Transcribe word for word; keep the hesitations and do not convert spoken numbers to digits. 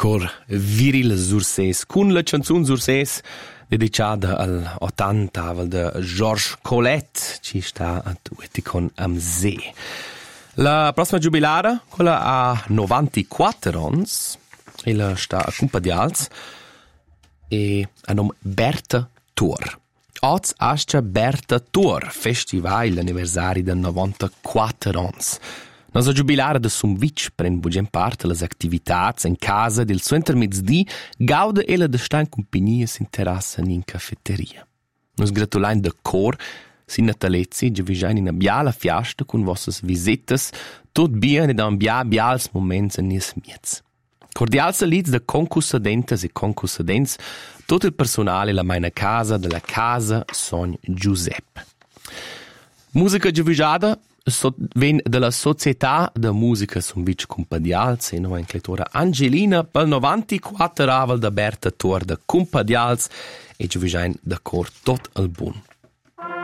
cor viril Surses, con la canzone Surses dedicata al ottantavel de Georges Colette, ci sta a tutti con Amzé. La prossima giubilare, quella ha novantaquattro anni, e la sta a Cumpadials, e a nome Berta Thor. Oggi ascia Berta Thor, festival l'anniversario del novantaquattro anni. Nosa giubilare de Sumvitsch pren bugen part alle attivitats in casa del suo intermezdi, gauda ella de sta in compagnia sin terrassa in caffetteria. Nos gratulain de cor, sin natalezzi, giavigiain in a biala fiasta con vossas visitas, tot bien ed an bia bials moments en nies miez. Cordial salits de concussadentes e concussadents, tot il personale la maina casa della casa Son Giuseppe. Musica giavigiada So, ven della Società de Musica Sumvitsch Cumpadials e nova incletora Angelina pel novantaquattro avel da Berta Thor de Cumpadials e giuvigiain da cor tot al bun.